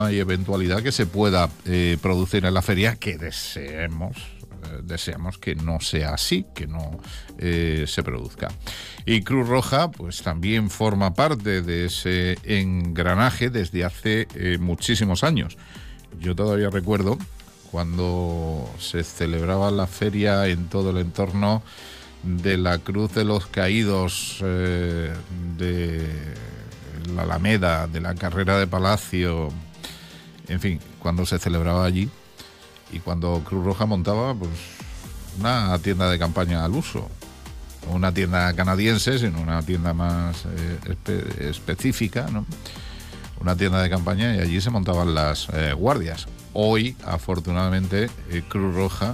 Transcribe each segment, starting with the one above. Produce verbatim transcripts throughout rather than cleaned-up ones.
hay eventualidad que se pueda eh, producir en la feria, que deseemos, eh, deseamos que no sea así, que no eh, se produzca. Y Cruz Roja, pues también forma parte de ese engranaje desde hace eh, muchísimos años. Yo todavía recuerdo cuando se celebraba la feria en todo el entorno de la Cruz de los Caídos, eh, de la Alameda, de la Carrera de Palacio, en fin, cuando se celebraba allí, y cuando Cruz Roja montaba pues una tienda de campaña al uso, una tienda canadiense, sino una tienda más eh, espe- específica, ¿no? Una tienda de campaña, y allí se montaban las eh, guardias. Hoy, afortunadamente, eh, Cruz Roja,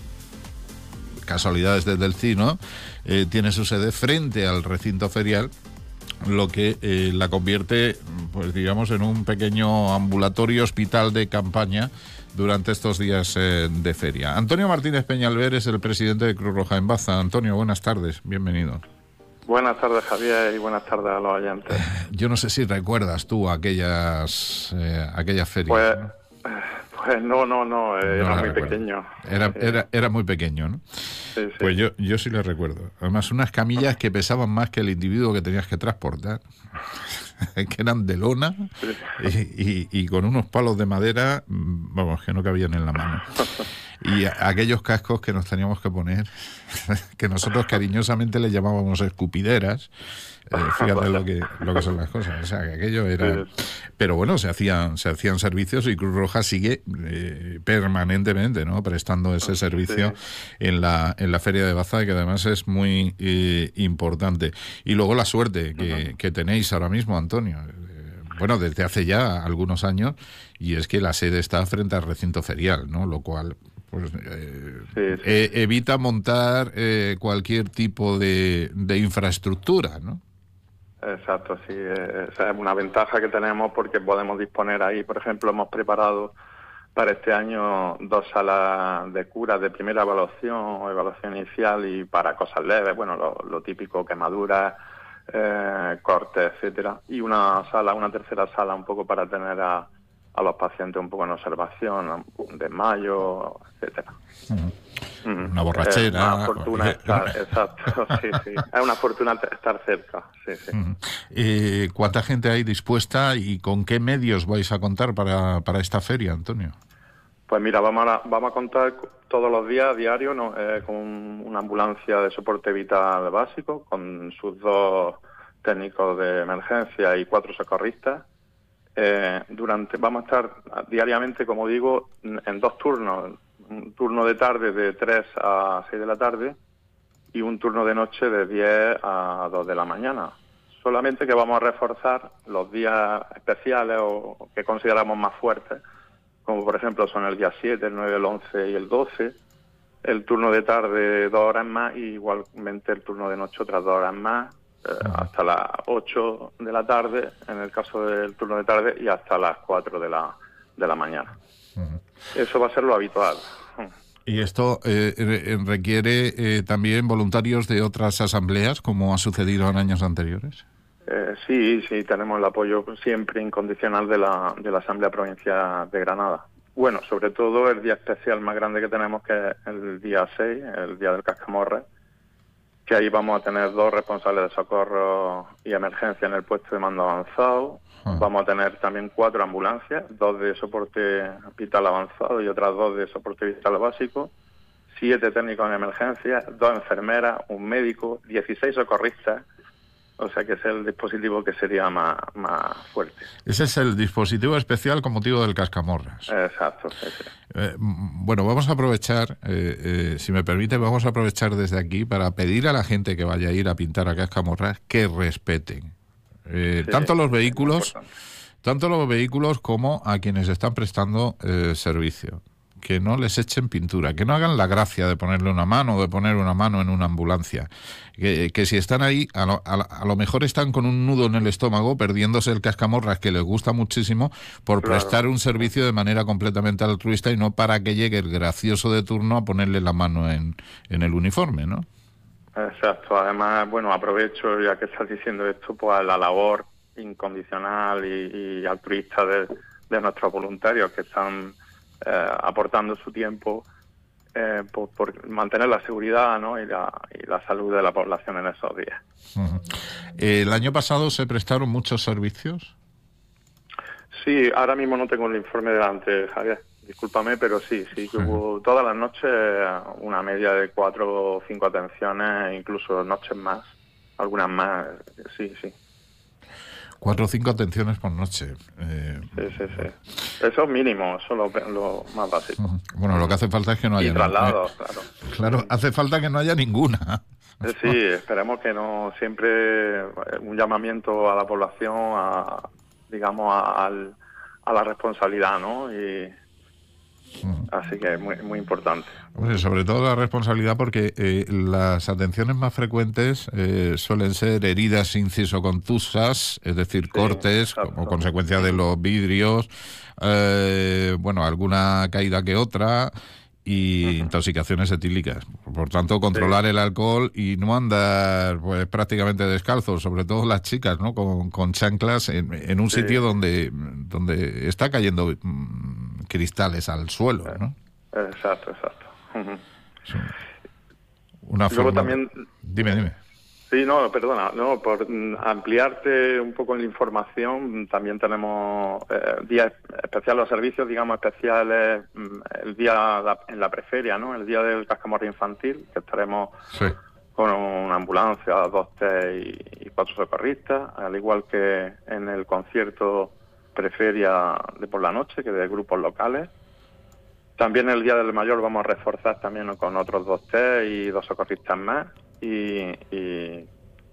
casualidades del destino, eh, tiene su sede frente al recinto ferial, lo que eh, la convierte, pues digamos, en un pequeño ambulatorio hospital de campaña durante estos días eh, de feria. Antonio Martínez Peñalver es el presidente de Cruz Roja en Baza. Antonio, buenas tardes, bienvenido. Buenas tardes, Javier, y buenas tardes a los oyentes. Yo no sé si recuerdas tú aquellas eh, aquellas ferias. Pues, ¿no? pues no, no, no, eh, No era muy recuerdo. pequeño. Era, era, era muy pequeño, ¿no? Sí, sí. Pues yo, yo sí le recuerdo. Además, unas camillas que pesaban más que el individuo que tenías que transportar, que eran de lona y, y, y con unos palos de madera, vamos, que no cabían en la mano. Y a, aquellos cascos que nos teníamos que poner, que nosotros cariñosamente le llamábamos escupideras. Eh, fíjate lo que lo que son las cosas, o sea, que aquello era, pero bueno, se hacían se hacían servicios, y Cruz Roja sigue eh, permanentemente, ¿no?, prestando ese servicio sí. en la en la feria de Baza, que además es muy eh, importante. Y luego la suerte que, uh-huh. que tenéis ahora mismo, Antonio, eh, bueno, desde hace ya algunos años, y es que la sede está frente al recinto ferial, ¿no?, lo cual pues eh, sí, sí. Eh, evita montar eh, cualquier tipo de, de infraestructura, ¿no? Exacto, sí, esa es una ventaja que tenemos, porque podemos disponer ahí. Por ejemplo, hemos preparado para este año dos salas de curas de primera evaluación o evaluación inicial, y para cosas leves, bueno, lo, lo típico, quemaduras, eh, cortes, etcétera, y una sala, una tercera sala un poco para tener a, a los pacientes un poco en observación, un desmayo, etcétera. Uh-huh. Una borrachera. Es una fortuna estar, exacto, sí, sí. Es una fortuna estar cerca, sí, sí. Uh-huh. Eh, ¿Cuánta gente hay dispuesta y con qué medios vais a contar para, para esta feria, Antonio? Pues mira, vamos a, vamos a contar todos los días, diarios, ¿no? eh, con una ambulancia de soporte vital básico, con sus dos técnicos de emergencia y cuatro socorristas. Eh, durante Vamos a estar diariamente, como digo, en dos turnos. Un turno de tarde de tres a seis de la tarde y un turno de noche de diez a dos de la mañana. Solamente que vamos a reforzar los días especiales o que consideramos más fuertes, como por ejemplo son el día siete, el nueve, el once y el doce. El turno de tarde dos horas más, y igualmente el turno de noche otras dos horas más, eh, hasta las ocho de la tarde en el caso del turno de tarde, y hasta las cuatro de la, de la mañana. Uh-huh. Eso va a ser lo habitual. ¿Y esto eh, requiere eh, también voluntarios de otras asambleas, como ha sucedido en años anteriores? Eh, sí, sí, tenemos el apoyo siempre incondicional de la, de la Asamblea Provincial de Granada. Bueno, sobre todo el día especial más grande que tenemos, que es el día seis, el día del Cascamorra, que ahí vamos a tener dos responsables de socorro y emergencia en el puesto de mando avanzado. Uh-huh. Vamos a tener también cuatro ambulancias, dos de soporte vital avanzado y otras dos de soporte vital básico, siete técnicos en emergencia, dos enfermeras, un médico, dieciséis socorristas. O sea que ese es el dispositivo que sería más, más fuerte. Ese es el dispositivo especial con motivo del Cascamorras. Exacto, sí, sí. Eh, bueno, vamos a aprovechar, eh, eh, si me permite, vamos a aprovechar desde aquí para pedir a la gente que vaya a ir a pintar a Cascamorras que respeten eh, sí, tanto los vehículos, tanto los vehículos como a quienes están prestando eh, servicio. Que no les echen pintura, que no hagan la gracia de ponerle una mano o de poner una mano en una ambulancia. Que, que si están ahí, a lo, a, a lo mejor están con un nudo en el estómago, perdiéndose el Cascamorras, que les gusta muchísimo, por claro. prestar un servicio de manera completamente altruista, y no para que llegue el gracioso de turno a ponerle la mano en, en el uniforme, ¿no? Exacto. Además, bueno, aprovecho, ya que estás diciendo esto, pues la labor incondicional y, y altruista de, de nuestros voluntarios que están eh, aportando su tiempo eh, por, por mantener la seguridad, ¿no? y, la, y la salud de la población en esos días. Uh-huh. ¿El año pasado se prestaron muchos servicios? Sí, ahora mismo no tengo el informe delante, Javier. Discúlpame, pero sí, sí, que hubo todas las noches una media de cuatro o cinco atenciones, incluso noches más, algunas más, sí, sí. Cuatro o cinco atenciones por noche. Eh... Sí, sí, sí. Eso es mínimo, eso es lo, lo más básico. Uh-huh. Bueno, lo que hace falta es que no haya... Y traslados, eh, claro. Claro, hace falta que no haya ninguna. Sí, esperemos que no, siempre un llamamiento a la población, a, digamos, a, al, a la responsabilidad, ¿no? Y... Así que es muy, muy importante. Pues sobre todo la responsabilidad porque eh, las atenciones más frecuentes eh, suelen ser heridas inciso-contusas, es decir, sí, cortes exacto. como consecuencia de los vidrios, eh, bueno, alguna caída que otra y uh-huh. intoxicaciones etílicas. Por tanto, controlar sí. el alcohol y no andar pues prácticamente descalzos, sobre todo las chicas, ¿no? Con, con chanclas en, en un sí. sitio donde, donde está cayendo mmm, cristales al suelo, ¿no? Exacto, exacto. Uh-huh. Sí. Una Luego forma... también... Dime, dime. Sí, no, perdona, no, por ampliarte un poco en la información, también tenemos eh, días especiales, los servicios, digamos, especiales, el día en la preferia, ¿no? El día del cascamorro infantil, que estaremos sí. con una ambulancia, dos T y, y cuatro socorristas, al igual que en el concierto preferia de por la noche, que de grupos locales. También el día del mayor vamos a reforzar también con otros dos T y dos socorristas más. Y, y,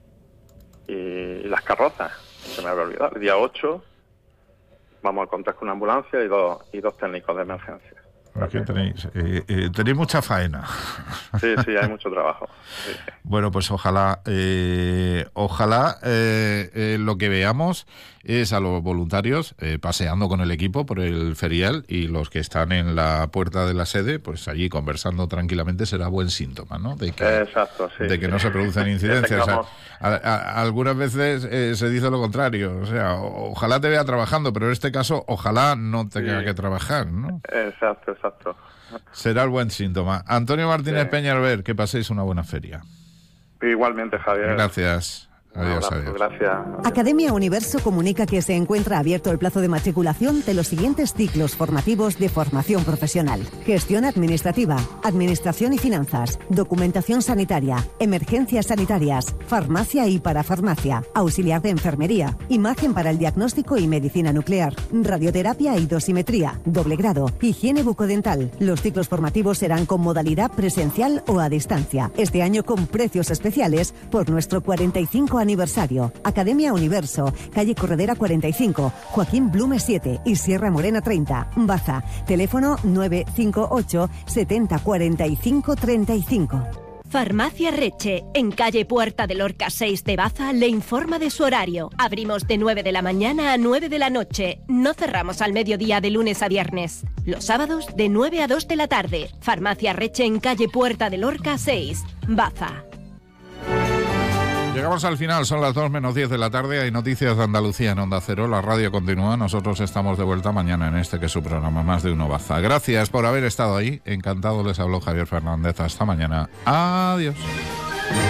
y las carrozas, se me había olvidado. El día ocho vamos a contar con una ambulancia y dos, y dos técnicos de emergencia. Aquí tenéis, eh, eh, tenéis mucha faena. Sí, sí, hay mucho trabajo. Sí, sí. Bueno, pues ojalá, eh, ojalá eh, eh, lo que veamos es a los voluntarios eh, paseando con el equipo por el ferial y los que están en la puerta de la sede, pues allí conversando tranquilamente será buen síntoma, ¿no? De que, Exacto, sí, de que sí. no se producen incidencias. O sea, a, a, algunas veces eh, se dice lo contrario, o sea, o, ojalá te vea trabajando, pero en este caso ojalá no tenga sí. que trabajar, ¿no? Exacto, exacto. Será el buen síntoma. Antonio Martínez sí. Peñalver, que paséis una buena feria. Igualmente, Javier. Gracias. Adiós, adiós. Gracias. Academia Universo comunica que se encuentra abierto el plazo de matriculación de los siguientes ciclos formativos de formación profesional: gestión administrativa, administración y finanzas, documentación sanitaria, emergencias sanitarias, farmacia y parafarmacia, auxiliar de enfermería, imagen para el diagnóstico y medicina nuclear, radioterapia y dosimetría, doble grado, higiene bucodental. Los ciclos formativos serán con modalidad presencial o a distancia. Este año con precios especiales por nuestro cuarenta y cinco aniversario. Academia Universo, calle Corredera cuarenta y cinco, Joaquín Blume siete y Sierra Morena treinta, Baza. Teléfono nueve cinco ocho setenta cuarenta y cinco treinta y cinco. Farmacia Reche, en calle Puerta de Lorca seis de Baza, le informa de su horario. Abrimos de nueve de la mañana a nueve de la noche. No cerramos al mediodía de lunes a viernes. Los sábados de nueve a dos de la tarde. Farmacia Reche en calle Puerta de Lorca seis, Baza. Llegamos al final, son las dos menos diez de la tarde, hay noticias de Andalucía en Onda Cero, la radio continúa, nosotros estamos de vuelta mañana en este que es su programa Más de Uno Baza. Gracias por haber estado ahí, encantado, les habló Javier Fernández, hasta mañana, adiós.